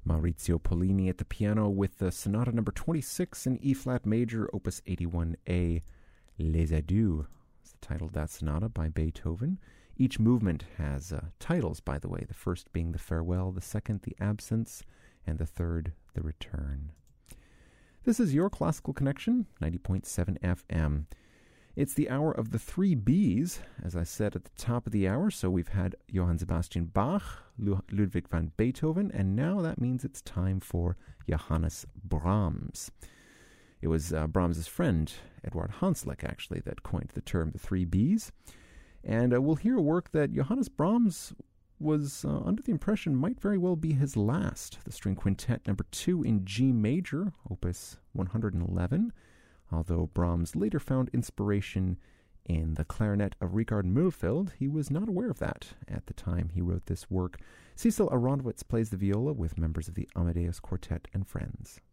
Maurizio Pollini at the piano with the Sonata number 26 in E-flat major, opus 81A, Les Adieux. It's the title of that sonata by Beethoven. Each movement has titles, by the way, the first being the farewell, the second the absence, and the third the return. This is your Classical Connection, 90.7 FM. It's the hour of the three Bs, as I said at the top of the hour. So we've had Johann Sebastian Bach, Ludwig van Beethoven, and now that means it's time for Johannes Brahms. It was Brahms' friend, Eduard Hanslick, actually, that coined the term the three Bs. And we'll hear a work that Johannes Brahms was under the impression might very well be his last, the String Quintet number 2 in G major, opus 111. Although Brahms later found inspiration in the clarinet of Richard Mühlfeld, he was not aware of that at the time he wrote this work. Cecil Aronowitz plays the viola with members of the Amadeus Quartet and Friends.